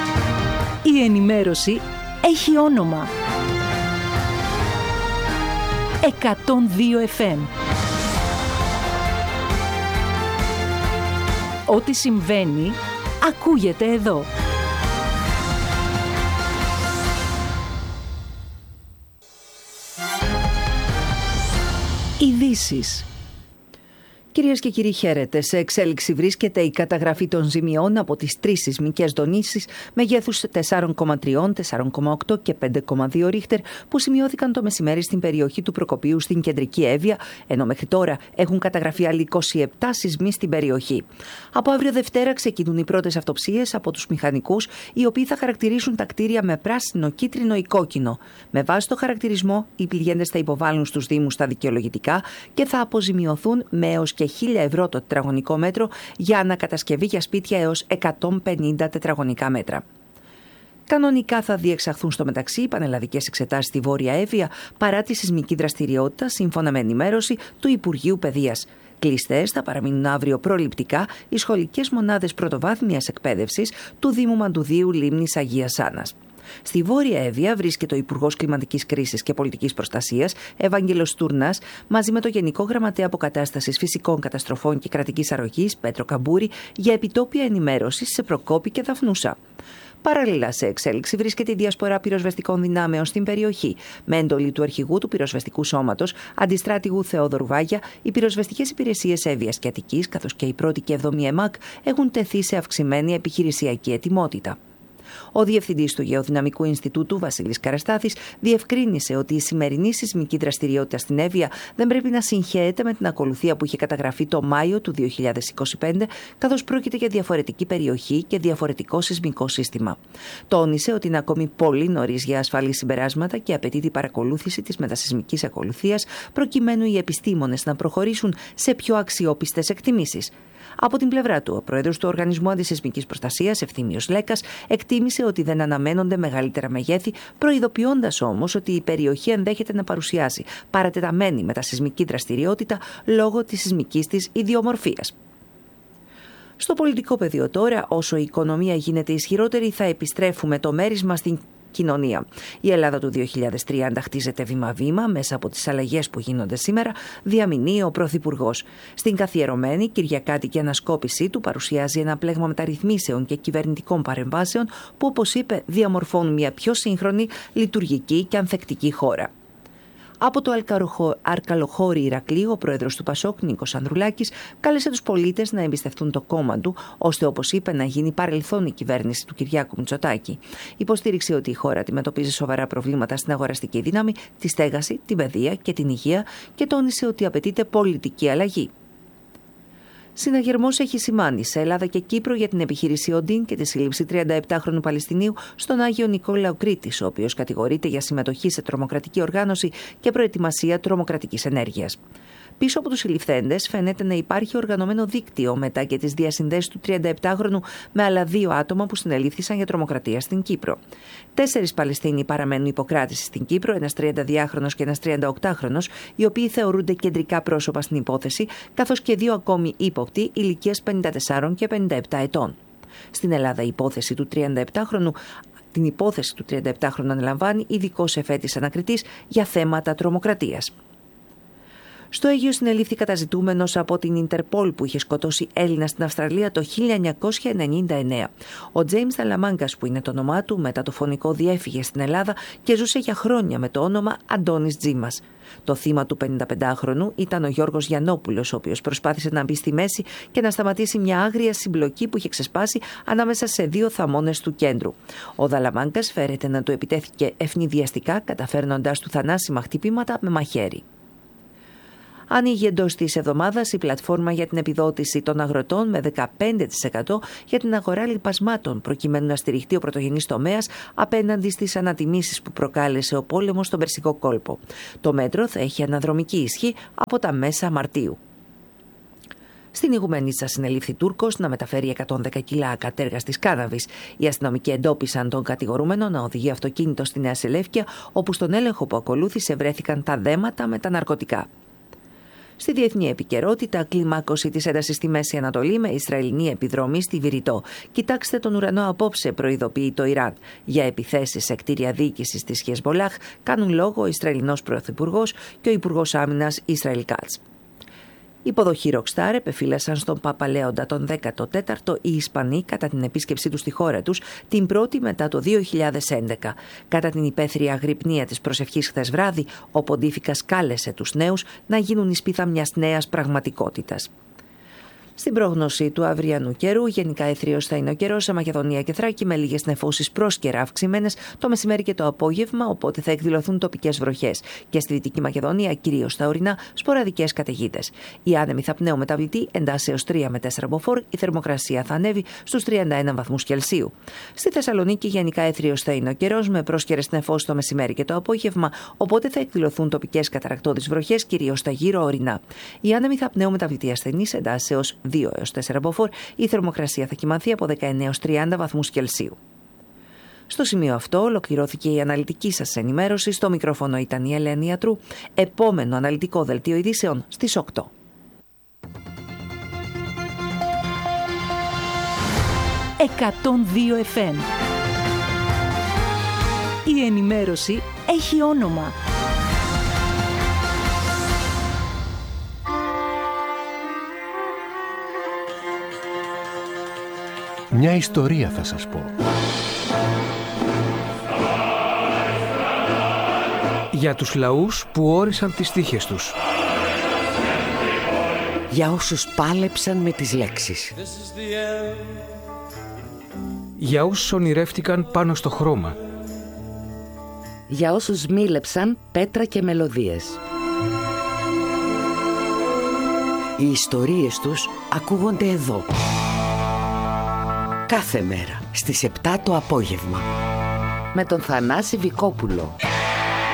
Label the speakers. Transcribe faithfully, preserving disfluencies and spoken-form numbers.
Speaker 1: Η ενημέρωση έχει όνομα. εκατόν δύο εφ εμ. Ό,τι συμβαίνει, ακούγεται εδώ. Ειδήσεις. Κυρίες και κύριοι, χαίρετε. Σε εξέλιξη βρίσκεται η καταγραφή των ζημιών από τις τρεις σεισμικές δονήσεις μεγέθους τέσσερα κόμμα τρία, τέσσερα κόμμα οκτώ και πέντε κόμμα δύο ρίχτερ που σημειώθηκαν το μεσημέρι στην περιοχή του Προκοπίου στην κεντρική Εύβοια, ενώ μέχρι τώρα έχουν καταγραφεί άλλοι είκοσι επτά σεισμοί στην περιοχή. Από αύριο Δευτέρα ξεκινούν οι πρώτες αυτοψίες από τους μηχανικούς, οι οποίοι θα χαρακτηρίσουν τα κτίρια με πράσινο, κίτρινο ή κόκκινο. Με βάση το χαρακτηρισμό, οι πληγέντες θα υποβάλουν στους Δήμους τα δικαιολογητικά και θα αποζημιωθούν με έως και χίλια ευρώ το τετραγωνικό μέτρο για ανακατασκευή για σπίτια έως εκατόν πενήντα τετραγωνικά μέτρα. Κανονικά θα διεξαχθούν στο μεταξύ οι πανελλαδικές εξετάσεις στη Βόρεια Εύβοια παρά τη σεισμική δραστηριότητα, σύμφωνα με ενημέρωση του Υπουργείου Παιδείας. Κλειστές θα παραμείνουν αύριο προληπτικά οι σχολικές μονάδες πρωτοβάθμιας εκπαίδευσης του Δήμου Μαντουδίου Λίμνης Αγίας Άννας. Στη Βόρεια Εύβοια βρίσκεται ο Υπουργός Κλιματικής Κρίσης και Πολιτικής Προστασίας, Ευάγγελος Τούρνας, μαζί με το Γενικό Γραμματέα Αποκατάστασης Φυσικών Καταστροφών και Κρατικής Αρρωγής, Πέτρο Καμπούρη, για επιτόπια ενημέρωση σε Προκόπη και Δαφνούσα. Παράλληλα, σε εξέλιξη βρίσκεται η Διασπορά Πυροσβεστικών Δυνάμεων στην περιοχή. Με εντολή του αρχηγού του Πυροσβεστικού Σώματος, Αντιστράτηγου Θεόδωρου Βάγια, οι πυροσβεστικές υπηρεσίες Εύβοιας και Αττικής, καθώς και η πρώτη και εβδομή ΕΜΑΚ, έχουν τεθεί σε αυξημένη επιχειρησιακή ετοιμότητα. Ο Διευθυντής του Γεωδυναμικού Ινστιτούτου, Βασίλης Καραστάθης, διευκρίνησε ότι η σημερινή σεισμική δραστηριότητα στην Εύβοια δεν πρέπει να συγχέεται με την ακολουθία που είχε καταγραφεί το Μάιο του δύο χιλιάδες είκοσι πέντε, καθώς πρόκειται για διαφορετική περιοχή και διαφορετικό σεισμικό σύστημα. Τόνισε ότι είναι ακόμη πολύ νωρίς για ασφαλή συμπεράσματα και απαιτεί την παρακολούθηση της μετασεισμικής ακολουθίας, προκειμένου οι επιστήμονες να προχωρήσουν σε πιο αξιόπιστες εκτιμήσεις. Από την πλευρά του, ο πρόεδρος του Οργανισμού Αντισεισμικής Προστασίας, Ευθύμιος Λέκας, εκτίμησε ότι δεν αναμένονται μεγαλύτερα μεγέθη, προειδοποιώντας όμως ότι η περιοχή ενδέχεται να παρουσιάσει παρατεταμένη μετασεισμική δραστηριότητα λόγω της σεισμικής της ιδιομορφίας. Στο πολιτικό πεδίο τώρα, όσο η οικονομία γίνεται ισχυρότερη, θα επιστρέφουμε το μέρισμα στην κοινωνία. Η Ελλάδα του δύο χιλιάδες τριάντα χτίζεται βήμα-βήμα μέσα από τις αλλαγές που γίνονται σήμερα, διαμηνύει ο Πρωθυπουργός. Στην καθιερωμένη κυριακάτικη ανασκόπησή του παρουσιάζει ένα πλέγμα μεταρρυθμίσεων και κυβερνητικών παρεμβάσεων που, όπως είπε, διαμορφώνουν μια πιο σύγχρονη, λειτουργική και ανθεκτική χώρα. Από το Αρκαλοχώρι Ηρακλείου, ο πρόεδρος του Πασόκ, Νίκος Ανδρουλάκης, κάλεσε τους πολίτες να εμπιστευτούν το κόμμα του, ώστε, όπως είπε, να γίνει παρελθόν η κυβέρνηση του Κυριάκου Μητσοτάκη. Υποστήριξε ότι η χώρα αντιμετωπίζει σοβαρά προβλήματα στην αγοραστική δύναμη, τη στέγαση, την παιδεία και την υγεία και τόνισε ότι απαιτείται πολιτική αλλαγή. Συναγερμός έχει σημάνει σε Ελλάδα και Κύπρο για την επιχείρηση Οντίν και τη σύλληψη τριανταεπτάχρονου Παλαιστινίου στον Άγιο Νικόλαο Κρήτης, ο οποίος κατηγορείται για συμμετοχή σε τρομοκρατική οργάνωση και προετοιμασία τρομοκρατικής ενέργειας. Πίσω από τους συλληφθέντες φαίνεται να υπάρχει οργανωμένο δίκτυο μετά και τις διασυνδέσεις του τριανταεπτάχρονου με άλλα δύο άτομα που συνελήφθησαν για τρομοκρατία στην Κύπρο. Τέσσερις Παλαιστίνοι παραμένουν υποκράτηση στην Κύπρο, ένας τριανταδυάχρονος και ένας τριανταοκτάχρονος, οι οποίοι θεωρούνται κεντρικά πρόσωπα στην υπόθεση, καθώς και δύο ακόμη ύποπτοι ηλικίας πενήντα τέσσερα και πενήντα επτά ετών. Στην Ελλάδα η υπόθεση του τριανταεπτάχρονου Την υπόθεση του τριανταεπτάχρονου αναλαμβάνει ειδικός εφέτης ανακριτής για θέματα τρομοκρατίας. Στο Αίγυο συνελήφθη καταζητούμενος από την Ιντερπόλ που είχε σκοτώσει Έλληνα στην Αυστραλία το χίλια εννιακόσια ενενήντα εννέα. Ο Τζέιμς Θαλαμάγκας, που είναι το όνομά του, μετά το φωνικό διέφυγε στην Ελλάδα και ζούσε για χρόνια με το όνομα Αντώνης Τζίμας. Το θύμα του πενηνταπεντάχρονου ήταν ο Γιώργος Γιαννόπουλος, ο οποίος προσπάθησε να μπει στη μέση και να σταματήσει μια άγρια συμπλοκή που είχε ξεσπάσει ανάμεσα σε δύο θαμώνες του κέντρου. Ο Θαλαμάγκας φέρεται να του επιτέθηκε ευνηδιαστικά, καταφέρνοντας του θανάσιμα χτυπήματα με μαχαίρι. Ανοίγει εντός της εβδομάδας η πλατφόρμα για την επιδότηση των αγροτών με δεκαπέντε τοις εκατό για την αγορά λιπασμάτων, προκειμένου να στηριχτεί ο πρωτογενής τομέας απέναντι στις ανατιμήσεις που προκάλεσε ο πόλεμος στον Περσικό κόλπο. Το μέτρο θα έχει αναδρομική ισχύ από τα μέσα Μαρτίου. Στην Ιγουμενίτσα συνελήφθη Τούρκος να μεταφέρει εκατόν δέκα κιλά ακατέργαστης κάναβης. Οι αστυνομικοί εντόπισαν τον κατηγορούμενο να οδηγεί αυτοκίνητο στη Νέα Σελεύκια, όπου στον έλεγχο που ακολούθησε βρέθηκαν τα δέματα με τα ναρκωτικά. Στη διεθνή επικαιρότητα, κλιμάκωση της έντασης στη Μέση Ανατολή με Ισραηλινή επιδρομή στη Βηρητό. Κοιτάξτε τον ουρανό απόψε, προειδοποιεί το Ιράν. Για επιθέσεις σε κτίρια διοίκησης της Χεσμολάχ κάνουν λόγο ο Ισραηλινός Πρωθυπουργός και ο Υπουργός Άμυνας Ισραήλ Κάτς. Υποδοχή Rockstar επεφύλασαν στον Πάπα Λέοντα τον δέκατο τέταρτο οι Ισπανοί κατά την επίσκεψή τους στη χώρα τους, την πρώτη μετά το δύο χιλιάδες έντεκα. Κατά την υπαίθρια αγρυπνία της προσευχής χθες βράδυ, ο Ποντίφικας κάλεσε τους νέους να γίνουν η σπίθα μιας νέας πραγματικότητας. Στην πρόγνωση του αυριανού καιρού, γενικά έθριος θα είναι ο καιρός σε Μακεδονία και Θράκη, με λίγες νεφώσεις πρόσκαιρα αυξημένες το μεσημέρι και το απόγευμα, οπότε θα εκδηλωθούν τοπικές βροχές. Και στη Δυτική Μακεδονία, κυρίως στα ορεινά, σποραδικές καταιγίδες. Οι άνεμοι θα πνέουν μεταβλητή εντάσσεως τρία με τέσσερα μποφόρ, η θερμοκρασία θα ανέβει στους τριάντα ένα βαθμούς Κελσίου. Στη Θεσσαλονίκη, γενικά έθριος θα είναι ο καιρός, με πρόσκαιρες νεφώσεις το μεσημέρι και το απόγευμα, οπότε θα εκδηλωθούν τοπικές καταρακτώδεις βροχές, κυρίως στα γύρω ορεινά. Οι άνεμοι θα πνέουν μεταβλητή ασθενής εντάσσεως δύο έως τέσσερα μποφόρ, η θερμοκρασία θα κυμανθεί από δεκαεννέα έως τριάντα βαθμούς Κελσίου. Στο σημείο αυτό ολοκληρώθηκε η αναλυτική σας ενημέρωση. Στο μικρόφωνο ήταν η Ελένη Ιατρού. Επόμενο αναλυτικό δελτίο ειδήσεων στις οκτώ.
Speaker 2: εκατόν δύο εφ εμ. Η ενημέρωση έχει όνομα.
Speaker 3: Μια ιστορία θα σας πω.
Speaker 4: Για τους λαούς που όρισαν τις τύχες τους.
Speaker 5: Για όσους πάλεψαν με τις λέξεις.
Speaker 4: Για όσους ονειρεύτηκαν πάνω στο χρώμα.
Speaker 5: Για όσους μίλεψαν πέτρα και μελωδίες. Οι ιστορίες τους ακούγονται εδώ. Κάθε μέρα στις επτά το απόγευμα. Με τον Θανάση Βικόπουλο.